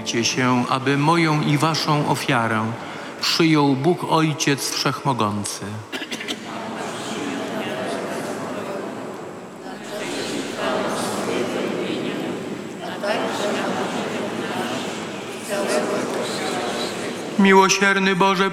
Módlcie się, aby moją i waszą ofiarę przyjął Bóg Ojciec Wszechmogący. Miłosierny Boże,